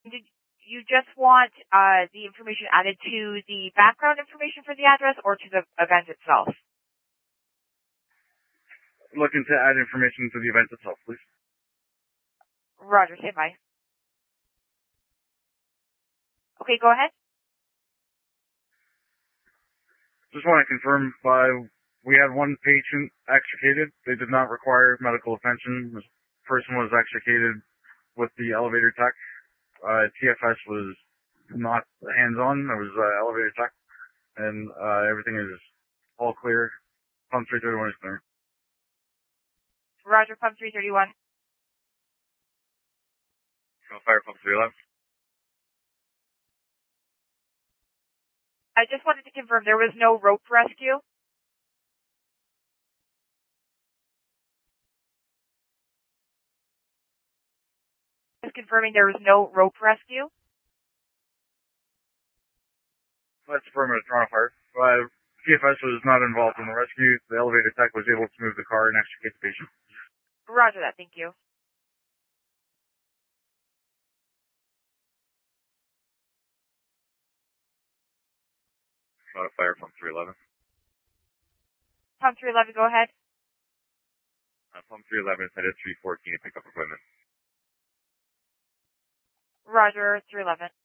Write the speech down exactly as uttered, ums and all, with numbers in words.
Did you just want uh, the information added to the background information for the address or to the event itself? Looking to add information to the event itself, please. Roger, say bye. Okay, go ahead. Just want to confirm, uh, we had one patient extricated. They did not require medical attention. This person was extricated with the elevator tech. Uh, T F S was not hands-on. It was uh, elevator tech. And uh, everything is all clear. Pump three thirty-one is clear. Roger, pump three thirty-one. Fire pump three eleven. I just wanted to confirm there was no rope rescue. Just confirming there was no rope rescue. That's affirmative, Toronto Fire. Uh, T F S was not involved in the rescue. The elevator tech was able to move the car and extricate the patient. Roger that, thank you. Toronto Fire, pump three eleven. Pump three eleven, go ahead. Uh, pump three eleven is headed three fourteen to pick up equipment. Roger, three eleven.